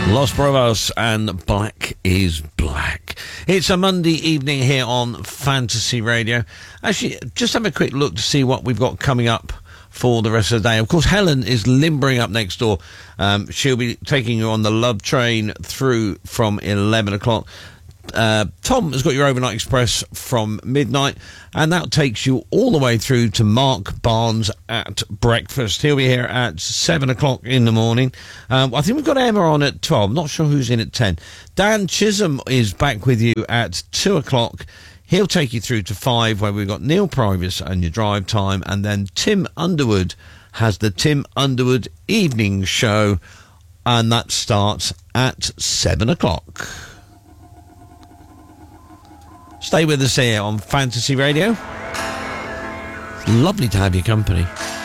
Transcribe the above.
Los Bravos and Black is Black. It's a Monday evening here on Fantasy Radio. Actually, just have a quick look to see what we've got coming up for the rest of the day. Of course, Helen is limbering up next door. She'll be taking you on the Love Train through from 11 o'clock. Tom has got your Overnight Express from midnight, and that takes you all the way through to Mark Barnes at breakfast. He'll be here at 7 o'clock in the morning. I think we've got Emma on at 12. Not sure who's in at 10. Dan Chisholm is back with you at 2 o'clock. He'll take you through to 5, where we've got Neil Privis and your drive time, and then Tim Underwood has the Tim Underwood Evening Show, and that starts at 7 o'clock. Stay with us here on Fantasy Radio. It's lovely to have your company.